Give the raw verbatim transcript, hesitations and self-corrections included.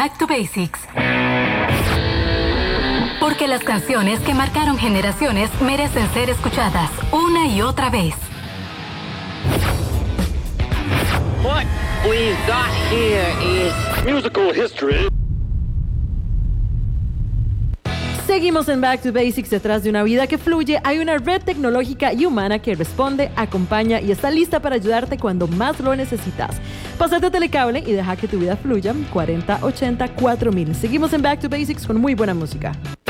Back to Basics. Porque las canciones que marcaron generaciones merecen ser escuchadas una y otra vez. What we've got here is musical history. Seguimos en Back to Basics. Detrás de una vida que fluye hay una red tecnológica y humana que responde, acompaña y está lista para ayudarte cuando más lo necesitas. Pásate a Telecable y deja que tu vida fluya. cuarenta ochenta cuatro mil. Seguimos en Back to Basics con muy buena música.